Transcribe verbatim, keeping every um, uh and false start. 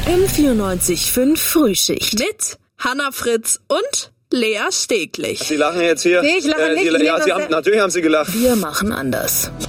im vierundneunzig Komma fünf Frühschicht mit Hannah Fritz und Lea Steglich. Sie lachen jetzt hier. Nee, ich lache äh, nicht. Die, ja, Sie haben, natürlich haben Sie gelacht. Wir machen anders.